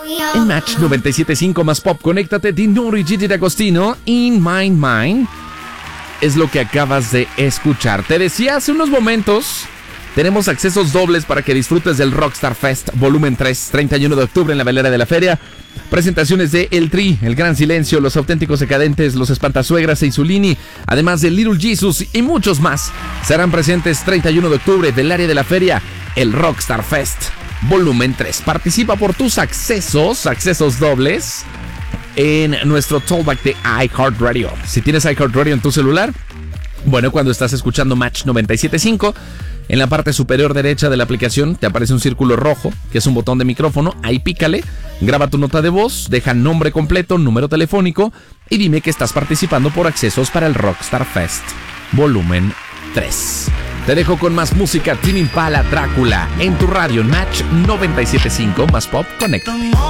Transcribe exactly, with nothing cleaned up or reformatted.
En Match noventa y siete punto cinco más pop, conéctate, Dinoro y Gigi D'Agostino, In My Mind. Es lo que acabas de escuchar. Te decía hace unos momentos, tenemos accesos dobles para que disfrutes del Rockstar Fest Volumen tres, treinta y uno de octubre en la Velera de la Feria. Presentaciones de El Tri, El Gran Silencio, Los Auténticos Decadentes, Los Espantasuegras e Isulini, además de Little Jesus y muchos más. Serán presentes treinta y uno de octubre del área de la feria, el Rockstar Fest Volumen tres. Participa por tus accesos, accesos dobles, en nuestro Tollback de iHeartRadio. Si tienes iHeartRadio en tu celular, bueno, cuando estás escuchando Match noventa y siete punto cinco, en la parte superior derecha de la aplicación te aparece un círculo rojo, que es un botón de micrófono. Ahí pícale, graba tu nota de voz, deja nombre completo, número telefónico y dime que estás participando por accesos para el Rockstar Fest Volumen tres. Te dejo con más música, Tame Impala, Drácula, en tu radio Match noventa y siete punto cinco más pop, conecta.